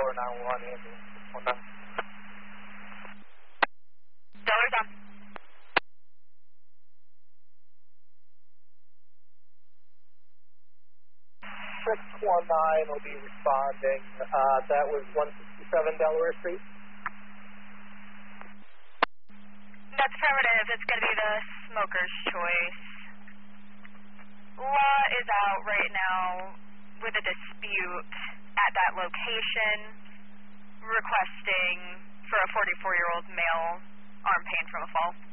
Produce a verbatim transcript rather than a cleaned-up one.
Delaware nine one one, ambulance one nine. Delaware down. six one nine will be responding. Uh, that was one sixty-seven Delaware Street. That's affirmative. It's going to be the smoker's choice. Law is out right now with a dispute at that location, requesting for a forty-four-year-old male arm pain from a fall.